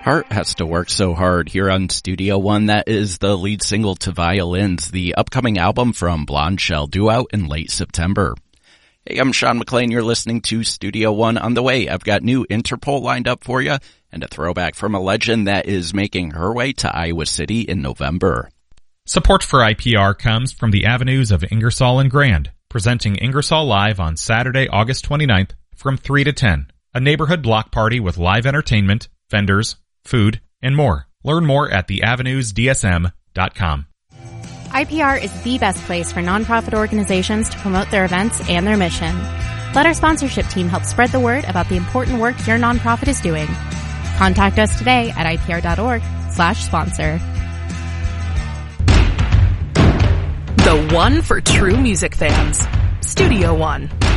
heart has to work so hard here on Studio One. That is the lead single to Violins, the upcoming album from Blonde Shell, due out in late September. Hey, I'm Sean McLean. You're listening to Studio One. On the way, I've got new Interpol lined up for you and a throwback from a legend that is making her way to Iowa City in November. Support for IPR comes from the Avenues of Ingersoll and Grand, presenting Ingersoll Live on Saturday, August 29th from 3 to 10. A neighborhood block party with live entertainment, vendors, food, and more. Learn more at theavenusdsm.com. IPR is the best place for nonprofit organizations to promote their events and their mission. Let our sponsorship team help spread the word about the important work your nonprofit is doing. Contact us today at ipr.org/sponsor. The one for true music fans. Studio One.